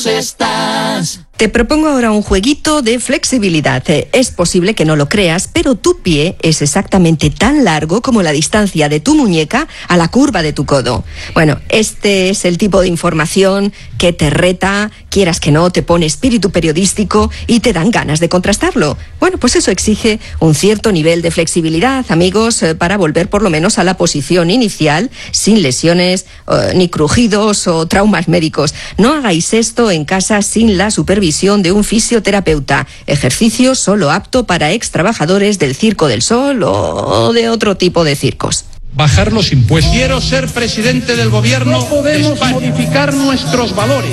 lejos estás. Te propongo ahora un jueguito de flexibilidad. Es posible que no lo creas, pero tu pie es exactamente tan largo como la distancia de tu muñeca a la curva de tu codo. Bueno, este es el tipo de información que te reta, quieras que no, te pone espíritu periodístico y te dan ganas de contrastarlo. Bueno, pues eso exige un cierto nivel de flexibilidad, amigos, para volver por lo menos a la posición inicial, sin lesiones, ni crujidos o traumas médicos. No hagáis esto en casa sin la supervisión de un fisioterapeuta. Ejercicio solo apto para extrabajadores del Circo del Sol o de otro tipo de circos. Bajar los impuestos. Quiero ser presidente del gobierno. No podemos modificar nuestros valores.